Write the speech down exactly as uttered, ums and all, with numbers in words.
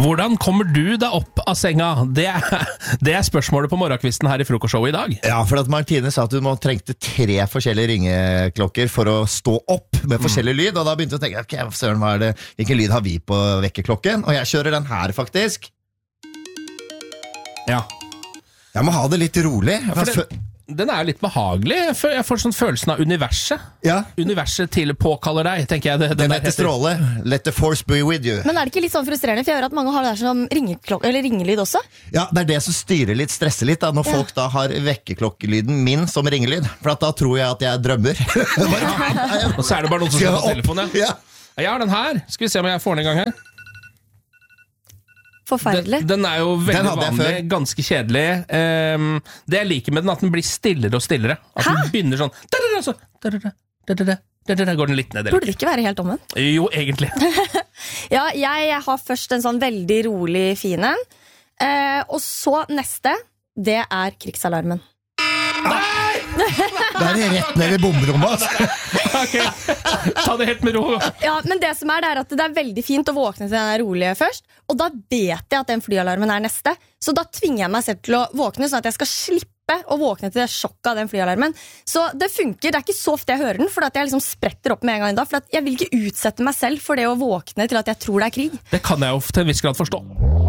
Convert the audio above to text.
Hvordan kommer du deg opp av senga? Det er, det er spørsmålet på morgenkvisten her i frokostshowet i dag. Ja, for at Martine sa at du må trengte tre forskjellige ringeklokker for å stå opp med forskjellig lyd, og da begynte jeg å tenke, ok, søren, hva er det? Hvilken lyd har vi på vekkerklokken? Og jeg kjører den her faktisk. Ja. Jeg må ha det litt rolig. Ja, den, den er litt behagelig. Jeg får sånn følelsen av universet. Ja. Universet til påkaller deg, tenker jeg. Det, den den heter stråle. Let the force be with you. Men er det ikke litt sånn frustrerende? For jeg hører at mange har det der som ringeklok- eller ringelyd også. Ja, det er det som styrer litt, stresser litt da, når ja. folk da har vekkerklokkelyden min som ringelyd. For at da tror jeg at jeg drømmer. Og så er det bare noen som skal på telefonen. Ja. Ja. Jeg har den her. Skal vi se om jeg får den en gang her. Forferdelig. Den, den er jo veldig vanlig, ganske kjedelig. Um, det jeg liker med den, at den blir stillere og stillere. At Hæ? den begynner sånn så, der går den litt ned. Burde det ikke være helt omvendt? Jo, egentlig. Ja, jeg har først en sånn veldig rolig fin en. Eh, og så neste, det er krigsalarmen. Nei! Da er det rett ned i bomberommet. Ok, ta det helt med ro. Ja, men det som er, det er at det er veldig fint å våkne til den rolige først. Og da vet jeg at den flyalarmen er neste. Så da tvinger jeg meg selv til å våkne, sånn at jeg skal slippe å våkne til det sjokket av den flyalarmen. Så det funker, det er ikke så ofte jeg hører den, for at jeg liksom spretter opp med en gang da. For at jeg vil ikke utsette meg selv for det å våkne til at jeg tror det er krig. Det kan jeg jo til en viss grad forstå.